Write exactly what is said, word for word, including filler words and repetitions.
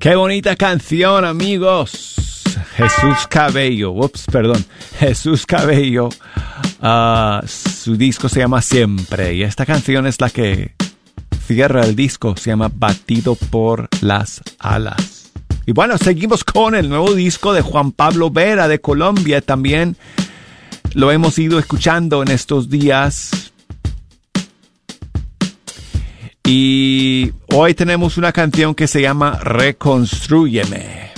Qué bonita canción, amigos. Jesús Cabello, ups, perdón, Jesús Cabello. Uh, su disco se llama Siempre y esta canción es la que cierra el disco, se llama Batido por las Alas. Y bueno, seguimos con el nuevo disco de Juan Pablo Vera de Colombia. También lo hemos ido escuchando en estos días. Y hoy tenemos una canción que se llama Reconstrúyeme.